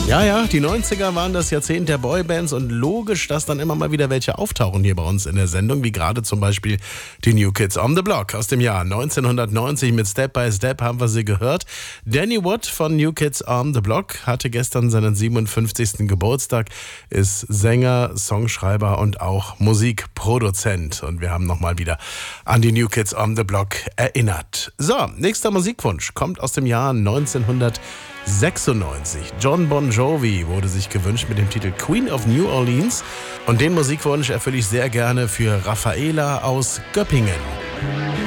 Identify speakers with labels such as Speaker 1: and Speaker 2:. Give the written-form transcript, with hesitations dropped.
Speaker 1: Ja, die 90er waren das Jahrzehnt der Boybands und logisch, dass dann immer mal wieder welche auftauchen hier bei uns in der Sendung, wie gerade zum Beispiel die New Kids on the Block aus dem Jahr 1990 mit Step by Step haben wir sie gehört. Danny Wood von New Kids on the Block hatte gestern seinen 57. Geburtstag, ist Sänger, Songschreiber und auch Musikproduzent und wir haben nochmal wieder an die New Kids on the Block erinnert. So, nächster Musikwunsch kommt aus dem Jahr 1996. John Bon Jovi wurde sich gewünscht mit dem Titel Queen of New Orleans und den Musikwunsch erfülle ich sehr gerne für Raffaela aus Göppingen.